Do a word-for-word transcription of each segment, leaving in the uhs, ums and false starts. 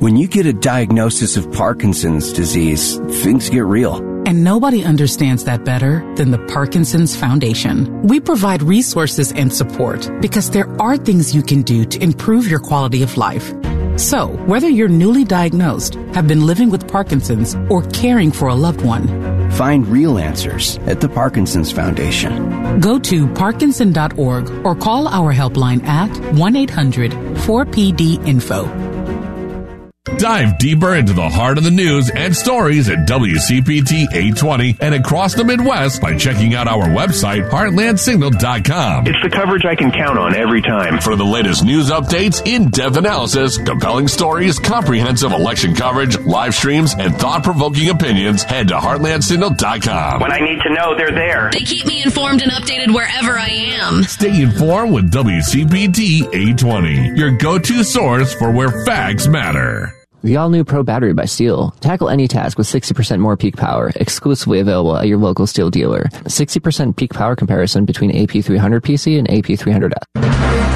When you get a diagnosis of Parkinson's disease, things get real. And nobody understands that better than the Parkinson's Foundation. We provide resources and support because there are things you can do to improve your quality of life. So, whether you're newly diagnosed, have been living with Parkinson's, or caring for a loved one, find real answers at the Parkinson's Foundation. Go to parkinson dot org or call our helpline at one eight hundred four P D info. Dive deeper into the heart of the news and stories at W C P T eight twenty and across the Midwest by checking out our website, heartland signal dot com. It's the coverage I can count on every time. For the latest news updates, in-depth analysis, compelling stories, comprehensive election coverage, live streams, and thought-provoking opinions, head to heartland signal dot com. When I need to know, they're there. They keep me informed and updated wherever I am. Stay informed with W C P T eight twenty, your go-to source for where facts matter. The all-new Pro Battery by Steel. Tackle any task with sixty percent more peak power, exclusively available at your local Steel dealer. sixty percent peak power comparison between A P three hundred P C and A P three hundred F.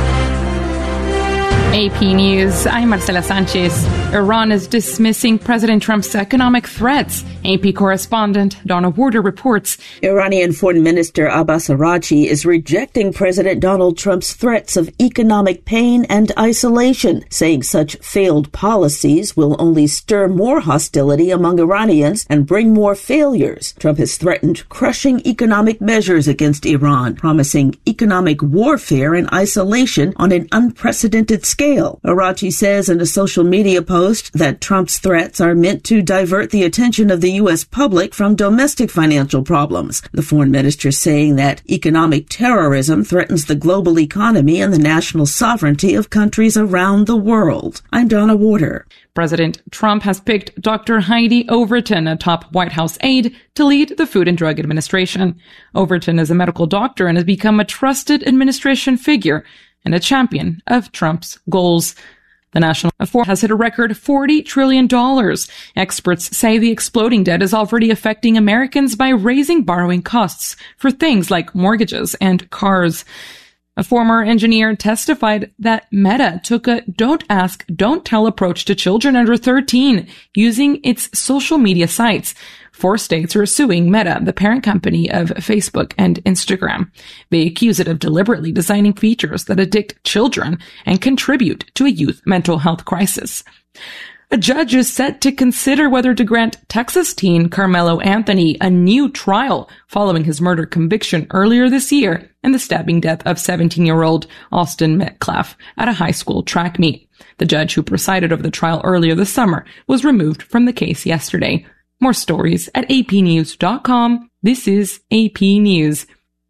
A P News, I'm Marcela Sanchez. Iran is dismissing President Trump's economic threats. A P correspondent Donna Warder reports. Iranian Foreign Minister Abbas Araghchi is rejecting President Donald Trump's threats of economic pain and isolation, saying such failed policies will only stir more hostility among Iranians and bring more failures. Trump has threatened crushing economic measures against Iran, promising economic warfare and isolation on an unprecedented scale. Araghchi says in a social media post that Trump's threats are meant to divert the attention of the U S public from domestic financial problems. The foreign minister saying that economic terrorism threatens the global economy and the national sovereignty of countries around the world. I'm Donna Warder. President Trump has picked Doctor Heidi Overton, a top White House aide, to lead the Food and Drug Administration. Overton is a medical doctor and has become a trusted administration figure and a champion of Trump's goals. The national debt has hit a record forty trillion dollars. Experts say the exploding debt is already affecting Americans by raising borrowing costs for things like mortgages and cars. A former engineer testified that Meta took a don't ask, don't tell approach to children under thirteen using its social media sites. Four states are suing Meta, the parent company of Facebook and Instagram. They accuse it of deliberately designing features that addict children and contribute to a youth mental health crisis. A judge is set to consider whether to grant Texas teen Carmelo Anthony a new trial following his murder conviction earlier this year and the stabbing death of seventeen-year-old Austin Metcalf at a high school track meet. The judge who presided over the trial earlier this summer was removed from the case yesterday. More stories at A P news dot com. This is A P News.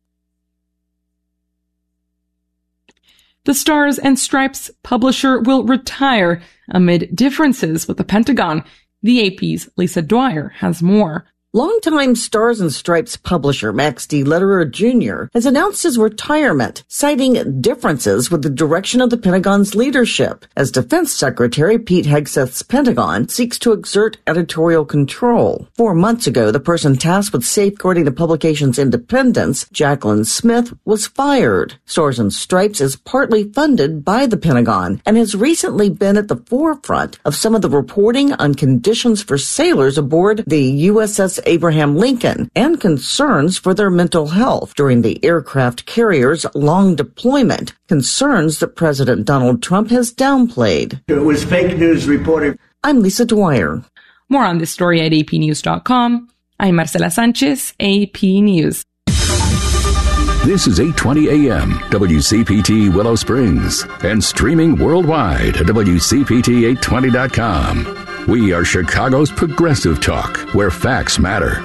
The Stars and Stripes publisher will retire amid differences with the Pentagon. The A P's Lisa Dwyer has more. Longtime Stars and Stripes publisher Max D. Lederer Junior has announced his retirement, citing differences with the direction of the Pentagon's leadership, as Defense Secretary Pete Hegseth's Pentagon seeks to exert editorial control. Four months ago, the person tasked with safeguarding the publication's independence, Jacqueline Smith, was fired. Stars and Stripes is partly funded by the Pentagon and has recently been at the forefront of some of the reporting on conditions for sailors aboard the U S S Abraham Lincoln and concerns for their mental health during the aircraft carrier's long deployment, concerns that President Donald Trump has downplayed. It was fake news reporting. I'm Lisa Dwyer. More on this story at A P news dot com. I'm Marcela Sanchez, A P News. This is eight twenty A M, W C P T Willow Springs, and streaming worldwide at W C P T eight twenty dot com. We are Chicago's progressive talk, where facts matter.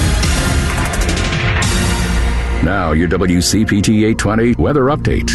Now, your W C P T eight twenty weather update.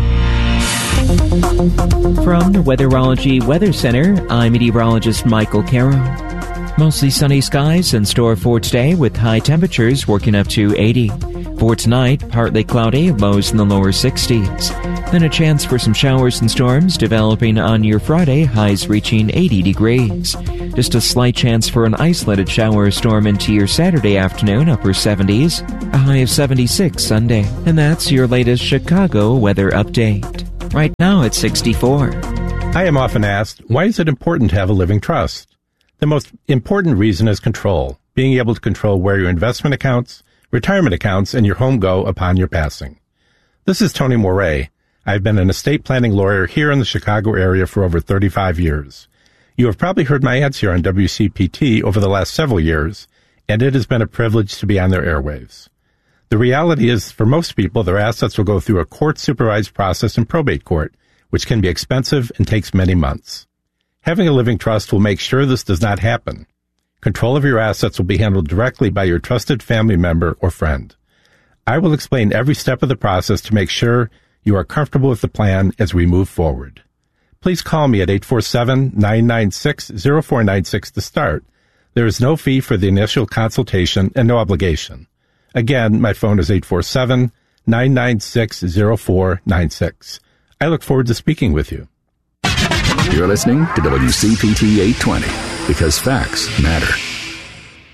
From the Weatherology Weather Center, I'm meteorologist Michael Caro. Mostly sunny skies in store for today, with high temperatures working up to eighty. For tonight, partly cloudy, lows in the lower sixties. Then a chance for some showers and storms developing on your Friday, highs reaching eighty degrees. Just a slight chance for an isolated shower or storm into your Saturday afternoon, upper seventies. A high of seventy-six Sunday. And that's your latest Chicago weather update. Right now it's sixty-four. I am often asked, why is it important to have a living trust? The most important reason is control, being able to control where your investment accounts, retirement accounts, and your home go upon your passing. This is Tony Moret. I've been an estate planning lawyer here in the Chicago area for over thirty-five years. You have probably heard my ads here on W C P T over the last several years, and it has been a privilege to be on their airwaves. The reality is, for most people, their assets will go through a court-supervised process in probate court, which can be expensive and takes many months. Having a living trust will make sure this does not happen. Control of your assets will be handled directly by your trusted family member or friend. I will explain every step of the process to make sure you are comfortable with the plan as we move forward. Please call me at eight four seven, nine nine six, zero four nine six to start. There is no fee for the initial consultation and no obligation. Again, my phone is eight four seven, nine nine six, zero four nine six. I look forward to speaking with you. You're listening to W C P T eight twenty because facts matter.